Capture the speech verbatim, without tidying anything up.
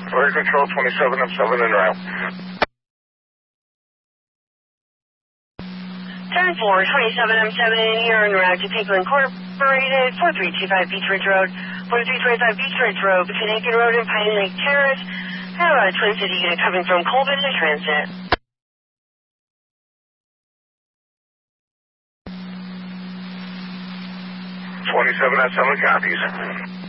Fire Control twenty-seven M seven en route. ten four, twenty-seven M seven here en route to People Incorporated, four three two five Beach Ridge Road, four three two five Beach Ridge Road, between Aiken Road and Pine Lake Terrace. Have a Twin City unit coming from Colvin to Transit. twenty-seven M seven copies.